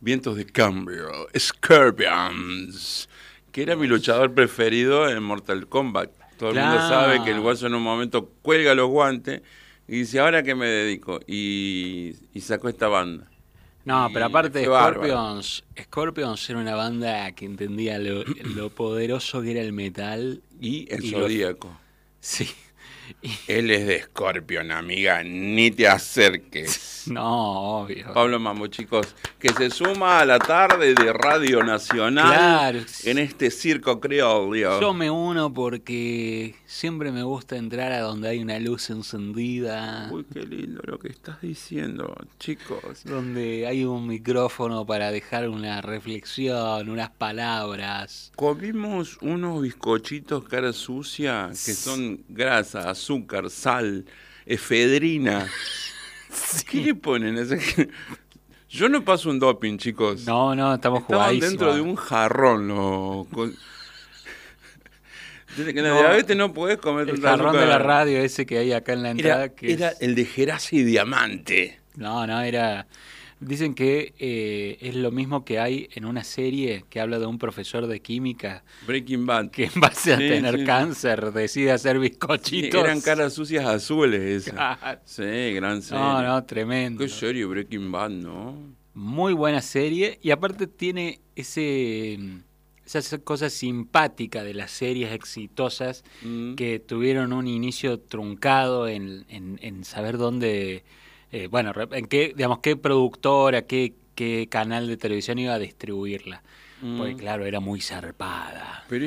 vientos de cambio, Scorpions, que era mi luchador preferido en Mortal Kombat. Todo el mundo sabe que el Guaso en un momento cuelga los guantes y dice, ¿ahora qué me dedico? Y sacó esta banda. No, Y pero aparte de fue bárbaro. Scorpions era una banda que entendía lo poderoso que era el metal. Y el Zodíaco. Sí. Él es de Scorpion, amiga, ni te acerques. No, obvio. Pablo Mambo, chicos, que se suma a la tarde de Radio Nacional, claro, en este circo criollo. Yo me uno porque siempre me gusta entrar a donde hay una luz encendida. Uy, qué lindo lo que estás diciendo, chicos. Donde hay un micrófono para dejar una reflexión, unas palabras. Comimos unos bizcochitos cara sucia que son grasa, azúcar, sal, efedrina. Sí. ¿Qué le ponen? Yo no paso un doping, chicos. No, estamos jugadísimos. Dentro de un jarrón. Desde que la diabetes no podés comer el jarrón azúcar. De la radio ese que hay acá en la entrada. Era el de Geras y Diamante. No, era... Dicen que es lo mismo que hay en una serie que habla de un profesor de química. Breaking Bad. Que en base a tener cáncer decide hacer bizcochitos. Sí, eran caras sucias azules esas. Sí, gran serie. No, tremendo. Qué serie Breaking Bad, ¿no? Muy buena serie y aparte tiene esa cosa simpática de las series exitosas que tuvieron un inicio truncado en saber dónde... en qué productora, qué canal de televisión iba a distribuirla. Porque claro, era muy zarpada. Pero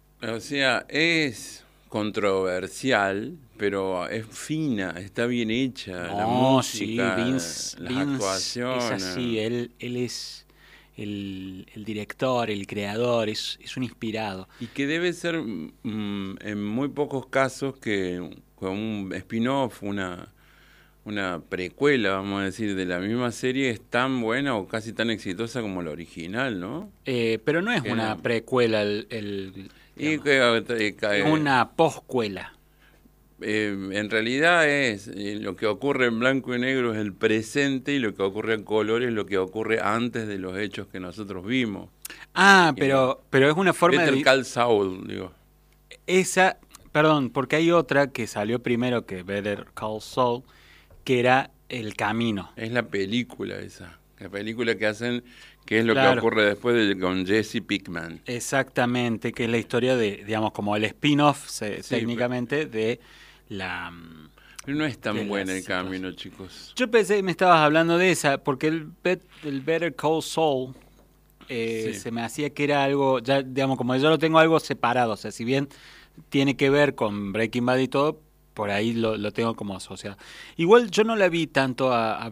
es controversial, pero es fina, está bien hecha. La música, Vince actuaciones. Es así, él es el director, el creador, es un inspirado. Y que debe ser en muy pocos casos que con un spin-off, una precuela, vamos a decir, de la misma serie es tan buena o casi tan exitosa como la original, ¿no? Pero no es una precuela, es una poscuela. En realidad es lo que ocurre en blanco y negro es el presente y lo que ocurre en color es lo que ocurre antes de los hechos que nosotros vimos. Pero es una forma Better Call Saul, digo. Porque hay otra que salió primero que Better Call Saul, que era El Camino. Es la película esa, la película que hacen, que es lo que ocurre después con Jesse Pinkman. Exactamente, que es la historia de, digamos, como el spin-off técnicamente de la... Pero no es tan buena El Camino, chicos. Yo pensé que me estabas hablando de esa, porque el Better Call Saul se me hacía que era algo, ya digamos, como yo lo tengo algo separado, o sea, si bien tiene que ver con Breaking Bad y todo, por ahí lo tengo como asociado. Igual yo no la vi tanto a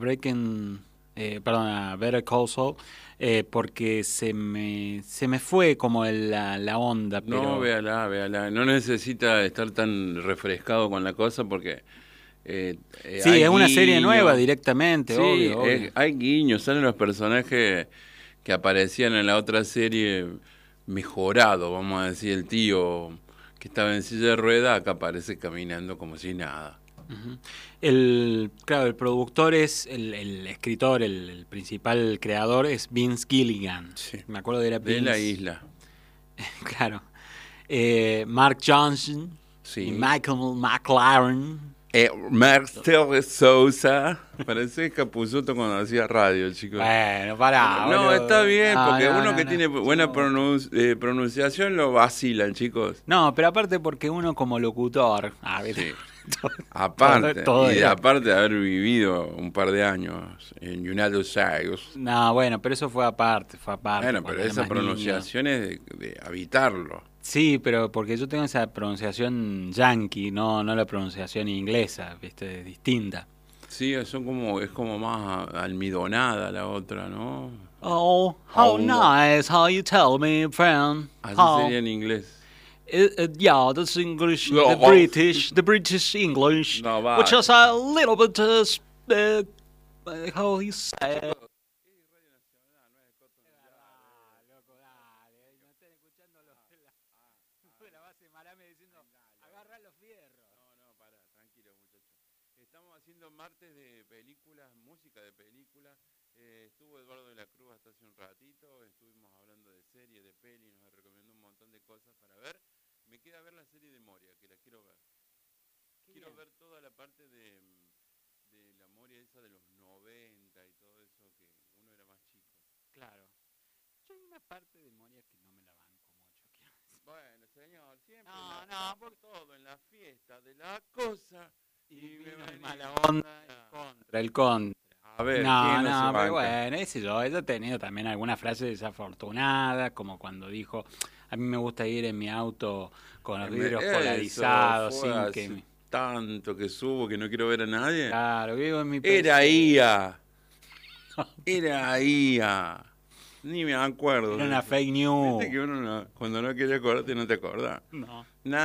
Better Call Saul, porque se me fue como la onda. Pero... No, véala. No necesita estar tan refrescado con la cosa porque... es una serie nueva directamente, sí, obvio. Hay guiños, salen los personajes que aparecían en la otra serie mejorado, vamos a decir, el tío... que estaba en silla de rueda, acá aparece caminando como si nada. Uh-huh. El productor es el escritor, el principal creador es Vince Gilligan. Sí. Me acuerdo de la isla. Claro. Mark Johnson y Michael McLaren. Marcel Sousa. Parece Capusotto cuando hacía radio, chicos. Bueno, pará. No, está bien, porque uno que tiene buena pronunciación lo vacilan, chicos. No, pero aparte porque uno como locutor... Sí. Aparte de haber vivido un par de años en United States. No, bueno, pero eso fue aparte. Bueno, pero esa pronunciación es de habitarlo. Sí, pero porque yo tengo esa pronunciación yankee, no la pronunciación inglesa, ¿viste? Distinta. Sí, es como más almidonada la otra, ¿no? Oh, how nice, how you tell me, friend. Así sería en inglés. Yeah, that's English, the British English, which is a little bit, how you say. Estamos haciendo martes de películas, música de películas. Estuvo Eduardo de la Cruz hasta hace un rato. queda ver la serie de Moria, que la quiero ver. Quiero ver toda la parte de la Moria esa de los 90 y todo eso, que uno era más chico. Claro. Yo hay una parte de Moria que no me la banco mucho. Quiero decir. Bueno, señor, siempre Por todo en la fiesta de la cosa y me vino va el mala onda, el contra. A ver, No, ¿quién no se pero banca? bueno, ese yo, ella ha tenido también algunas frases desafortunadas, como cuando dijo, a mí me gusta ir en mi auto con los vidrios Eso polarizados, fue sin hace que... tanto que subo que no quiero ver a nadie. Claro, vivo en mi Era PC. IA. Era IA. Ni me acuerdo. Era de una eso. fake news. Viste que uno cuando no quiere acordarte no te acordás. No.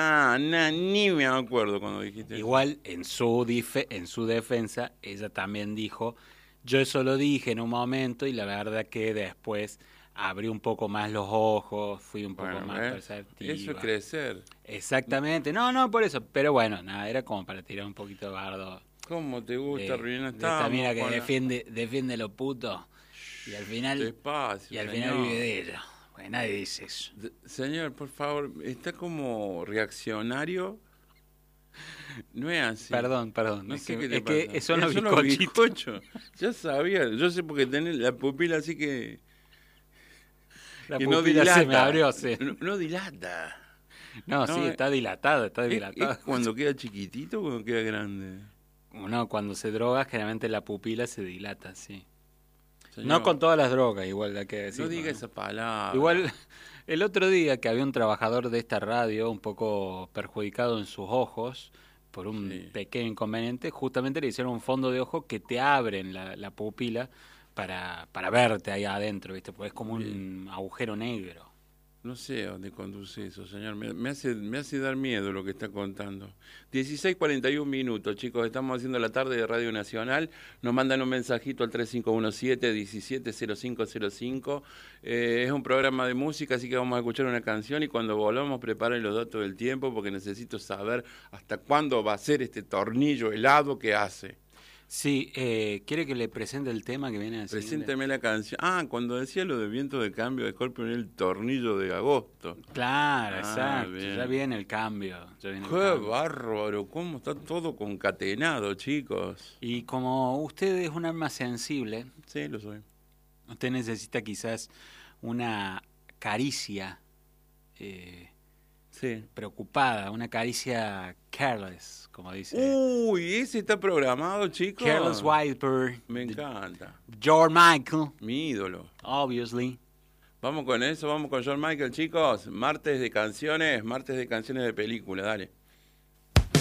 Ni me acuerdo cuando dijiste Igual, en su defensa, ella también dijo, yo eso lo dije en un momento y la verdad que después abrí un poco más los ojos, fui un eso. poco Bueno, más ¿ves? perceptiva. Eso es crecer. Exactamente, no, por eso, pero bueno, nada, era como para tirar un poquito de bardo. ¿Cómo te gusta, Ruina? De esta mina que defiende lo puto y al final, Despacio, final vive de ello. Porque nadie dice eso. Señor, por favor, está como reaccionario. No es así. Perdón. No es sé que, qué te pasa. son los Son bizcochitos. bizcochos. Ya sabía. Yo sé porque tenés la pupila así que La no pupila dilata. se me abrió. No dilata. No, sí, No, está dilatada, ¿Es cuando queda chiquitito o cuando queda grande? No, cuando se droga, generalmente la pupila se dilata, sí. Señor, No con todas las drogas, igual hay que decir. no diga esa palabra. Igual, el otro día que había un trabajador de esta radio un poco perjudicado en sus ojos por un Sí. pequeño inconveniente, justamente le hicieron un fondo de ojo que te abren la pupila para verte ahí adentro, ¿viste? Porque es como un agujero negro. No sé a dónde conduce eso, señor. Me hace dar miedo lo que está contando. 16:41 minutos, chicos. Estamos haciendo la tarde de Radio Nacional. Nos mandan un mensajito al 3517-170505. Es un programa de música, así que vamos a escuchar una canción y cuando volvamos preparen los datos del tiempo porque necesito saber hasta cuándo va a ser este tornillo helado que hace. Sí, ¿quiere que le presente el tema que viene a decir? Presénteme la canción. Ah, cuando decía lo de viento de cambio de Scorpion, el tornillo de agosto. Claro, exacto. Bien. Ya viene el cambio. ¡Qué bárbaro! ¿Cómo está todo concatenado, chicos? Y como usted es un alma sensible, Sí, lo soy. usted necesita quizás una caricia Sí. preocupada, una caricia careless, como dice. Uy, ese está programado, chicos. Careless Whisper. Me encanta. George Michael, Mi ídolo. obviously. Vamos con eso, vamos con John Michael, chicos. Martes de canciones de película, dale.